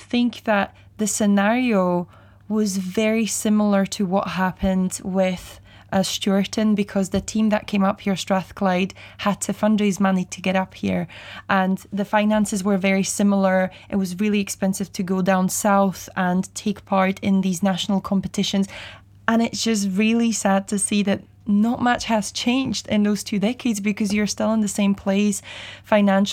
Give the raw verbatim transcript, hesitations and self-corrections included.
think that the scenario was very similar to what happened with uh, Stewarton, because the team that came up here, Strathclyde, had to fundraise money to get up here, and the finances were very similar. It was really expensive to go down south and take part in these national competitions, and it's just really sad to see that not much has changed in those two decades, because you're still in the same place financially.